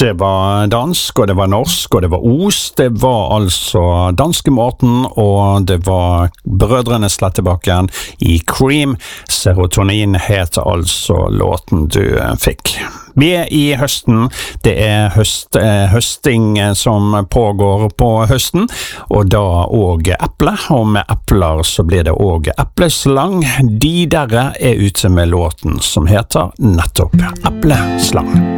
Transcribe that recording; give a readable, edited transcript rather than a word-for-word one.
Det var dansk, og det var norsk, og det var os. Det var altså danskemåten, og det var Brødrene Slettebakken i Cream. Serotonin heter altså låten du fikk. Vi i høsten. Det høsting som pågår på høsten, og da også eple, og med epler så blir det også epleslang. De der ute med låten som heter nettopp Epleslang.